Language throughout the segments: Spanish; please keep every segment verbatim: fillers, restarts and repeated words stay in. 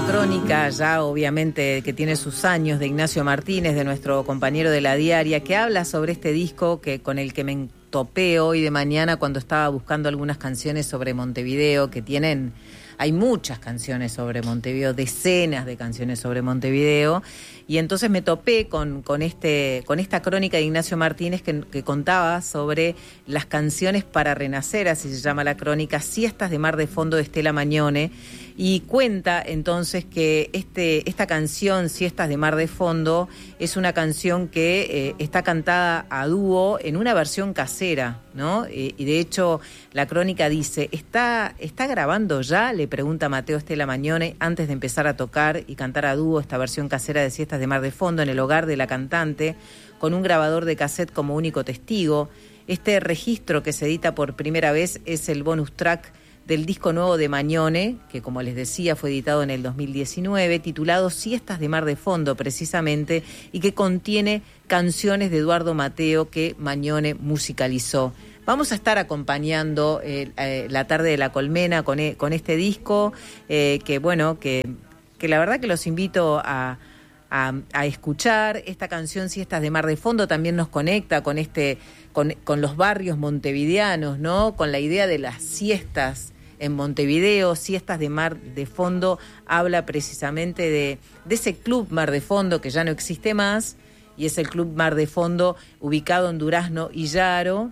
crónica ya obviamente que tiene sus años de Ignacio Martínez, de nuestro compañero de La Diaria, que habla sobre este disco que con el que me topé hoy de mañana cuando estaba buscando algunas canciones sobre Montevideo que tienen... Hay muchas canciones sobre Montevideo, decenas de canciones sobre Montevideo, y entonces me topé con, con, este, con esta crónica de Ignacio Martínez que, que contaba sobre las canciones para renacer, así se llama la crónica, Siestas de Mar de Fondo de Estela Mañone, y cuenta entonces que este, esta canción, Siestas de Mar de Fondo, es una canción que eh, está cantada a dúo en una versión casera, ¿no? Eh, y de hecho la crónica dice, ¿está, está grabando ya?, le pregunta Mateo Estela Mañone antes de empezar a tocar y cantar a dúo esta versión casera de Siestas de Mar de Fondo en el hogar de la cantante, con un grabador de cassette como único testigo. Este registro que se edita por primera vez es el bonus track del disco nuevo de Mañone, que como les decía fue editado en el dos mil diecinueve, titulado Siestas de Mar de Fondo precisamente, y que contiene canciones de Eduardo Mateo que Mañone musicalizó. Vamos a estar acompañando eh, eh, la tarde de la Colmena con, e, con este disco, eh, que bueno, que, que la verdad que los invito a, a, a escuchar. Esta canción Siestas de Mar de Fondo también nos conecta con, este, con, con los barrios montevideanos, ¿no? Con la idea de las siestas en Montevideo. Siestas de Mar de Fondo habla precisamente de, de ese club Mar de Fondo que ya no existe más, y es el Club Mar de Fondo ubicado en Durazno y Yaro.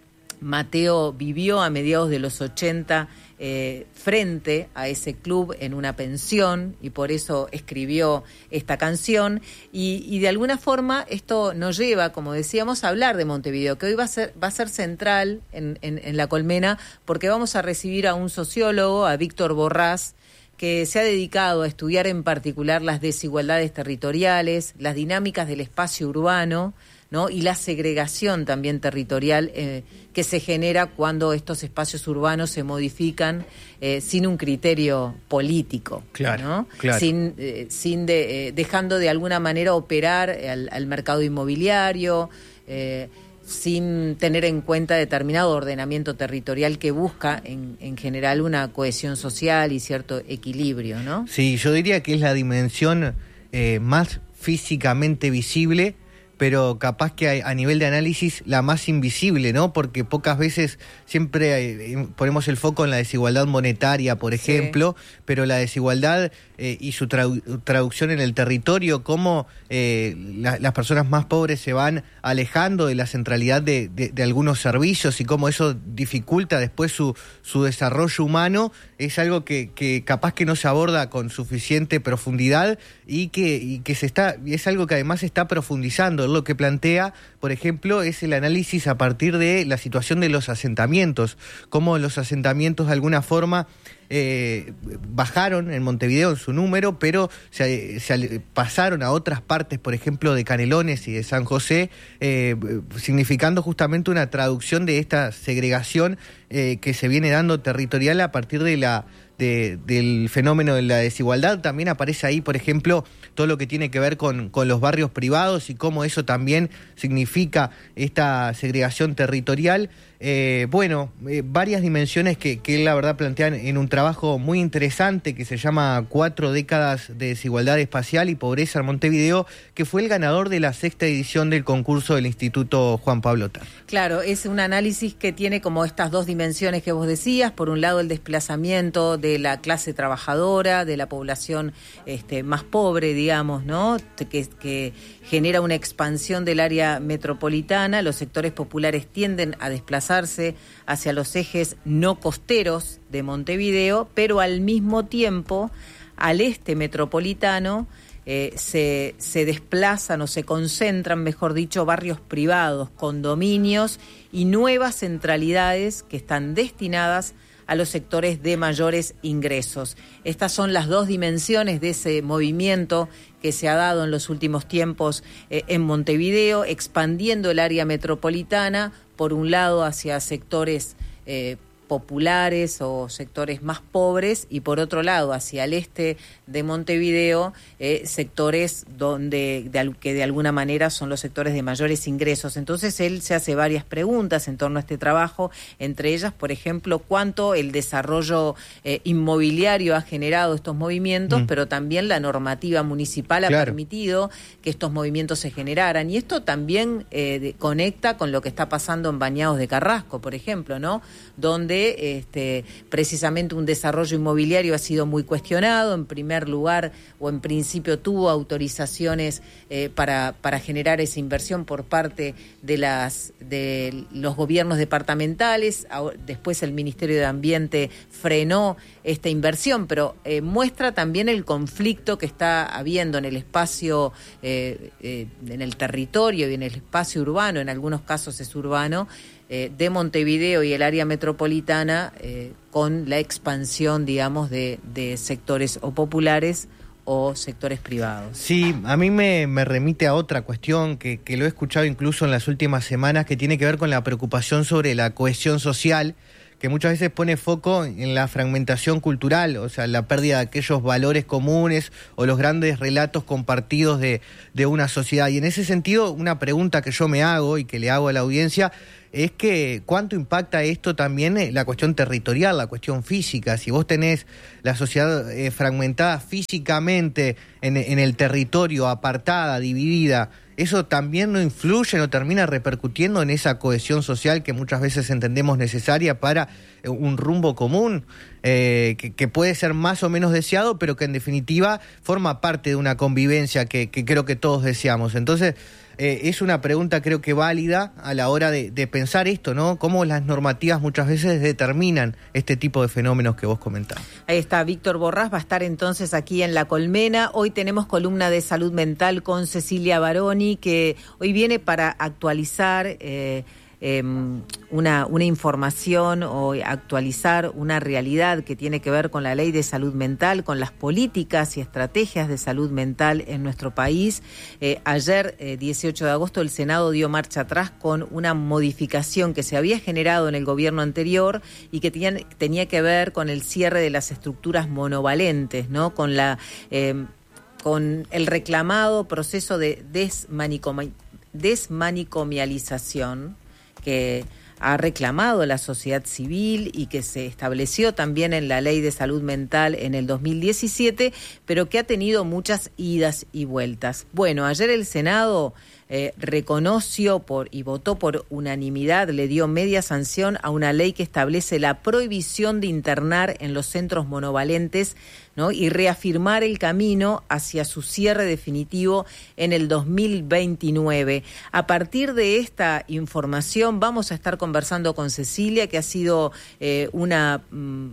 Mateo vivió a mediados de los ochenta eh, frente a ese club en una pensión, y por eso escribió esta canción, y, y de alguna forma esto nos lleva, como decíamos, a hablar de Montevideo, que hoy va a ser, va a ser central en, en, en La Colmena, porque vamos a recibir a un sociólogo, a Víctor Borrás, que se ha dedicado a estudiar en particular las desigualdades territoriales, las dinámicas del espacio urbano, ¿no? Y la segregación también territorial eh, que se genera cuando estos espacios urbanos se modifican eh, sin un criterio político, claro, ¿no? Claro. Sin, eh, sin de, eh, dejando de alguna manera operar al, al mercado inmobiliario, eh, sin tener en cuenta determinado ordenamiento territorial que busca en, en general una cohesión social y cierto equilibrio, ¿no? Sí, yo diría que es la dimensión eh, más físicamente visible, pero capaz que a nivel de análisis la más invisible, ¿no? Porque pocas veces siempre eh, ponemos el foco en la desigualdad monetaria, por ejemplo, sí. Pero la desigualdad eh, y su tradu- traducción en el territorio, cómo eh, la, las personas más pobres se van alejando de la centralidad de, de, de algunos servicios y cómo eso dificulta después su, su desarrollo humano, es algo que, que capaz que no se aborda con suficiente profundidad y que, y que se está, y es algo que además se está profundizando. Lo que plantea, por ejemplo, es el análisis a partir de la situación de los asentamientos, cómo los asentamientos de alguna forma eh, bajaron en Montevideo en su número, pero se, se pasaron a otras partes, por ejemplo, de Canelones y de San José, eh, significando justamente una traducción de esta segregación eh, que se viene dando territorial a partir de la De, del fenómeno de la desigualdad. También aparece ahí, por ejemplo, todo lo que tiene que ver con, con los barrios privados y cómo eso también significa esta segregación territorial. Eh, bueno, eh, varias dimensiones que, que él la verdad plantean en un trabajo muy interesante que se llama Cuatro décadas de desigualdad espacial y pobreza en Montevideo, que fue el ganador de la sexta edición del concurso del Instituto Juan Pablo Otter. Claro, es un análisis que tiene como estas dos dimensiones que vos decías, por un lado el desplazamiento de la clase trabajadora, de la población este, más pobre, digamos, ¿no? Que, que genera una expansión del área metropolitana. Los sectores populares tienden a desplazarse hacia los ejes no costeros de Montevideo, pero al mismo tiempo al este metropolitano eh, se, se desplazan o se concentran, mejor dicho, barrios privados, condominios y nuevas centralidades que están destinadas a los sectores de mayores ingresos. Estas son las dos dimensiones de ese movimiento que se ha dado en los últimos tiempos eh, en Montevideo, expandiendo el área metropolitana, por un lado hacia sectores eh, populares o sectores más pobres, y por otro lado, hacia el este de Montevideo, eh, sectores donde de, que de alguna manera son los sectores de mayores ingresos. Entonces él se hace varias preguntas en torno a este trabajo, entre ellas, por ejemplo, cuánto el desarrollo eh, inmobiliario ha generado estos movimientos, mm. pero también la normativa municipal claro. ha permitido que estos movimientos se generaran. Y esto también eh, de, conecta con lo que está pasando en Bañados de Carrasco, por ejemplo, ¿no? Donde este, precisamente un desarrollo inmobiliario ha sido muy cuestionado. En primer lugar, o en principio tuvo autorizaciones eh, para, para generar esa inversión por parte de, las, de los gobiernos departamentales. Después el Ministerio de Ambiente frenó esta inversión, pero eh, muestra también el conflicto que está habiendo en el espacio, eh, eh, en el territorio y en el espacio urbano, en algunos casos es urbano, eh, de Montevideo y el área metropolitana, eh, con la expansión, digamos, de, de sectores o populares o sectores privados. Sí, a mí me, me remite a otra cuestión que, que lo he escuchado incluso en las últimas semanas, que tiene que ver con la preocupación sobre la cohesión social, que muchas veces pone foco en la fragmentación cultural, o sea, la pérdida de aquellos valores comunes o los grandes relatos compartidos de, de una sociedad. Y en ese sentido, una pregunta que yo me hago y que le hago a la audiencia es que cuánto impacta esto también en la cuestión territorial, la cuestión física. Si vos tenés la sociedad eh, fragmentada físicamente en, en el territorio, apartada, dividida, ¿eso también no influye, no termina repercutiendo en esa cohesión social que muchas veces entendemos necesaria para un rumbo común, eh, que, que puede ser más o menos deseado, pero que en definitiva forma parte de una convivencia que, que creo que todos deseamos? Entonces, eh, es una pregunta creo que válida a la hora de, de pensar esto, ¿no? Cómo las normativas muchas veces determinan este tipo de fenómenos que vos comentás. Ahí está, Víctor Borrás va a estar entonces aquí en La Colmena. Hoy tenemos columna de salud mental con Cecilia Baroni, que hoy viene para actualizar eh, eh, una, una información o actualizar una realidad que tiene que ver con la ley de salud mental, con las políticas y estrategias de salud mental en nuestro país. Eh, ayer, eh, dieciocho de agosto, el Senado dio marcha atrás con una modificación que se había generado en el gobierno anterior y que tenía, tenía que ver con el cierre de las estructuras monovalentes, ¿no? Con la... Eh, con el reclamado proceso de desmanicomi- desmanicomialización que ha reclamado la sociedad civil y que se estableció también en la Ley de Salud Mental en el dos mil diecisiete, pero que ha tenido muchas idas y vueltas. Bueno, ayer el Senado eh, reconoció por y votó por unanimidad, le dio media sanción a una ley que establece la prohibición de internar en los centros monovalentes, ¿no? Y reafirmar el camino hacia su cierre definitivo en el dos mil veintinueve. A partir de esta información vamos a estar conversando con Cecilia, que ha sido eh, una... Mm,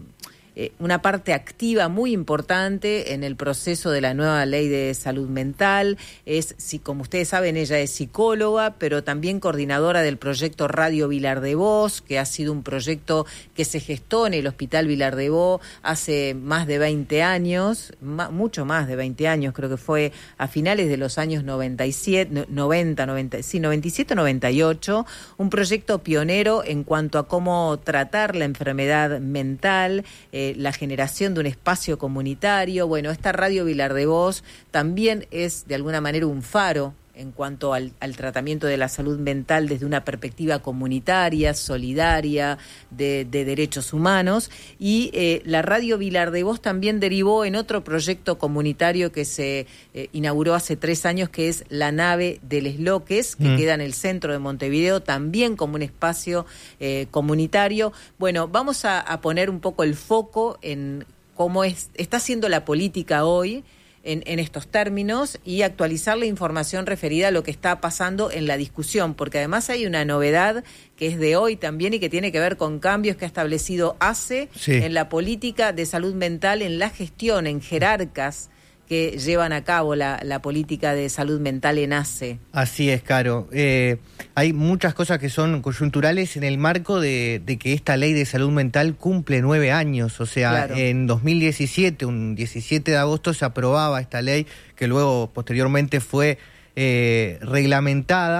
una parte activa muy importante en el proceso de la nueva ley de salud mental. Es, si, como ustedes saben, ella es psicóloga, pero también coordinadora del proyecto Radio Vilar de Vos, que ha sido un proyecto que se gestó en el Hospital Vilar de Vos hace más de veinte años, ma, mucho más de veinte años, creo que fue a finales de los años noventa y siete, noventa, noventa, sí, noventa y siete, noventa y ocho, un proyecto pionero en cuanto a cómo tratar la enfermedad mental, eh, la generación de un espacio comunitario. Bueno, esta Radio Vilar de Vos también es de alguna manera un faro en cuanto al, al tratamiento de la salud mental desde una perspectiva comunitaria, solidaria, de, de derechos humanos. Y eh, la Radio Vilar de Vos también derivó en otro proyecto comunitario que se eh, inauguró hace tres años, que es La Nave de Les Loques, que mm. queda en el centro de Montevideo, también como un espacio eh, comunitario. Bueno, vamos a, a poner un poco el foco en cómo es, está siendo la política hoy, En, en estos términos, y actualizar la información referida a lo que está pasando en la discusión, porque además hay una novedad que es de hoy también y que tiene que ver con cambios que ha establecido A C E sí. en la política de salud mental, en la gestión, en jerarcas que llevan a cabo la, la política de salud mental en A C E. Así es, Caro. Eh, hay muchas cosas que son coyunturales en el marco de, de que esta ley de salud mental cumple nueve años. O sea, claro. En dos mil diecisiete, un diecisiete de agosto, se aprobaba esta ley que luego, posteriormente, fue eh, reglamentada.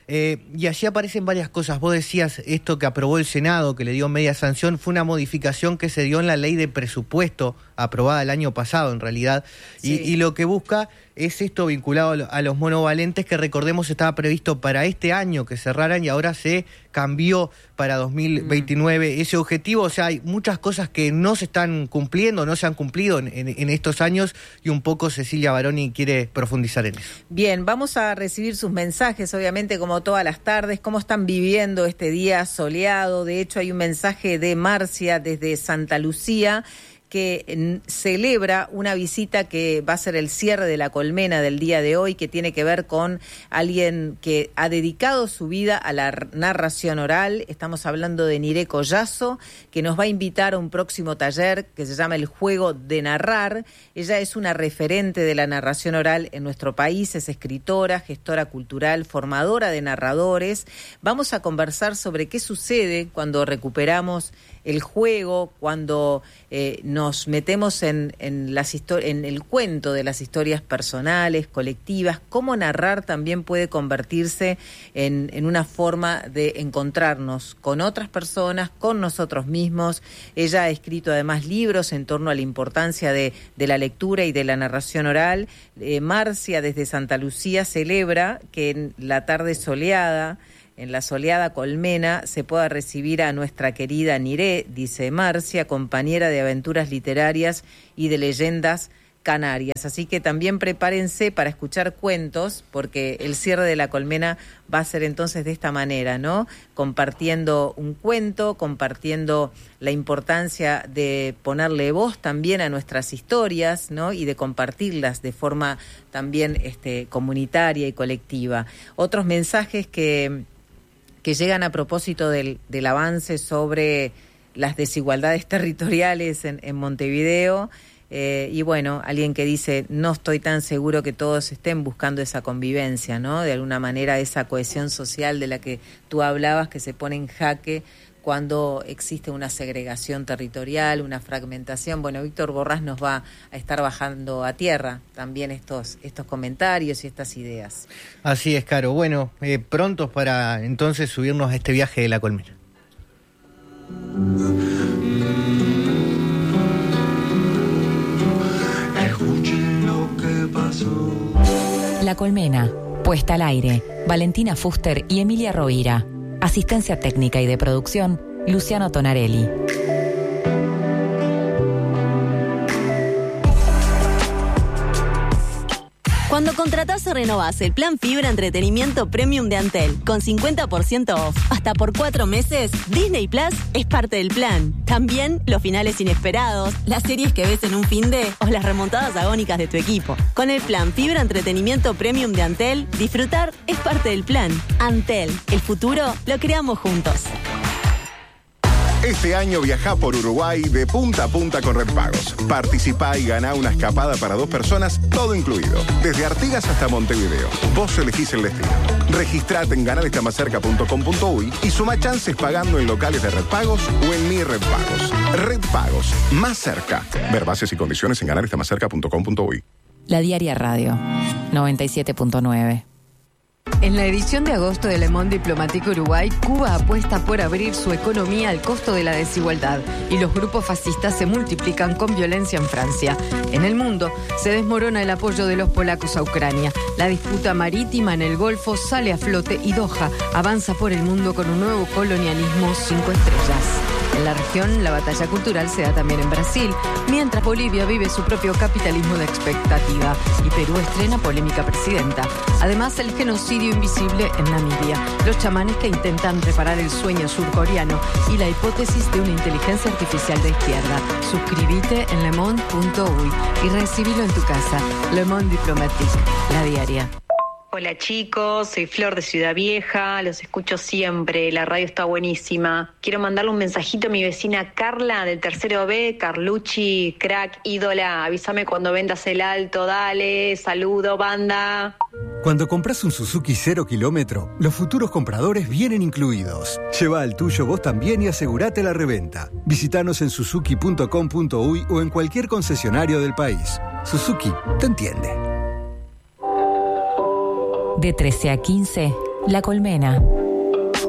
Eh, y allí aparecen varias cosas. Vos decías esto que aprobó el Senado, que le dio media sanción, fue una modificación que se dio en la ley de presupuesto aprobada el año pasado, en realidad. Sí. Y, y lo que busca es esto vinculado a los monovalentes, que recordemos estaba previsto para este año que cerraran y ahora se cambió para dos mil veintinueve mm. ese objetivo. O sea, hay muchas cosas que no se están cumpliendo, no se han cumplido en, en, en estos años, y un poco Cecilia Baroni quiere profundizar en eso. Bien, vamos a recibir sus mensajes, obviamente, como todas las tardes. ¿Cómo están viviendo este día soleado? De hecho, hay un mensaje de Marcia desde Santa Lucía, que celebra una visita que va a ser el cierre de La Colmena del día de hoy, que tiene que ver con alguien que ha dedicado su vida a la narración oral. Estamos hablando de Niré Collazo, que nos va a invitar a un próximo taller que se llama El Juego de Narrar. Ella es una referente de la narración oral en nuestro país, es escritora, gestora cultural, formadora de narradores. Vamos a conversar sobre qué sucede cuando recuperamos el juego, cuando eh, nos metemos en, en, las histori- en el cuento de las historias personales, colectivas, cómo narrar también puede convertirse en, en una forma de encontrarnos con otras personas, con nosotros mismos. Ella ha escrito además libros en torno a la importancia de, de la lectura y de la narración oral. Eh, Marcia, desde Santa Lucía, celebra que en la tarde soleada, en la soleada Colmena, se pueda recibir a nuestra querida Niré, dice Marcia, compañera de aventuras literarias y de leyendas canarias. Así que también prepárense para escuchar cuentos, porque el cierre de La Colmena va a ser entonces de esta manera, ¿no? Compartiendo un cuento, compartiendo la importancia de ponerle voz también a nuestras historias, ¿no? Y de compartirlas de forma también este, comunitaria y colectiva. Otros mensajes que... que llegan a propósito del, del avance sobre las desigualdades territoriales en, en Montevideo. Eh, y bueno, alguien que dice, no estoy tan seguro que todos estén buscando esa convivencia, ¿no? De alguna manera esa cohesión social de la que tú hablabas, que se pone en jaque cuando existe una segregación territorial, una fragmentación. Bueno, Víctor Borrás nos va a estar bajando a tierra también estos, estos comentarios y estas ideas. Así es, Caro. Bueno, eh, prontos para entonces subirnos a este viaje de La Colmena. Escuchen lo que pasó. La Colmena, puesta al aire. Valentina Fuster y Emilia Rovira. Asistencia técnica y de producción, Luciano Tonarelli. Cuando contratás o renovás el plan Fibra Entretenimiento Premium de Antel con cincuenta por ciento off hasta por cuatro meses, Disney Plus es parte del plan. También los finales inesperados, las series que ves en un finde o las remontadas agónicas de tu equipo. Con el plan Fibra Entretenimiento Premium de Antel, disfrutar es parte del plan. Antel, el futuro lo creamos juntos. Este año viajá por Uruguay de punta a punta con Redpagos. Participá y ganá una escapada para dos personas, todo incluido. Desde Artigas hasta Montevideo. Vos elegís el destino. Registrate en ganar está más cerca punto com punto uy y suma chances pagando en locales de Redpagos o en Mi Redpagos. Redpagos, más cerca. Ver bases y condiciones en ganar está más cerca punto com punto uy. La Diaria Radio, noventa y siete punto nueve. En la edición de agosto de Le Monde Diplomatique Uruguay, Cuba apuesta por abrir su economía al costo de la desigualdad y los grupos fascistas se multiplican con violencia en Francia. En el mundo se desmorona el apoyo de los polacos a Ucrania. La disputa marítima en el Golfo sale a flote y Doha avanza por el mundo con un nuevo colonialismo cinco estrellas. En la región, la batalla cultural se da también en Brasil, mientras Bolivia vive su propio capitalismo de expectativa y Perú estrena polémica presidenta. Además, el genocidio invisible en Namibia, los chamanes que intentan reparar el sueño surcoreano y la hipótesis de una inteligencia artificial de izquierda. Suscríbete en le monde punto uy y recibilo en tu casa. Le Monde Diplomatique, la diaria. Hola chicos, soy Flor de Ciudad Vieja, los escucho siempre, la radio está buenísima. Quiero mandarle un mensajito a mi vecina Carla del tercero B, Carlucci, crack, ídola, avísame cuando vendas el alto, dale, saludo banda. Cuando compras un Suzuki cero kilómetro, los futuros compradores vienen incluidos. Lleva el tuyo vos también y asegurate la reventa. Visítanos en suzuki punto com punto uy o en cualquier concesionario del país. Suzuki te entiende. De trece a quince, La Colmena.